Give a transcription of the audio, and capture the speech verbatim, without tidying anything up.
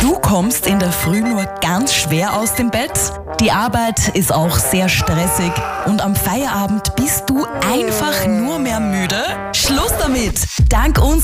Du kommst in der Früh nur ganz schwer aus dem Bett? Die Arbeit ist auch sehr stressig und am Feierabend bist du einfach nur mehr müde? Schluss damit! Dank uns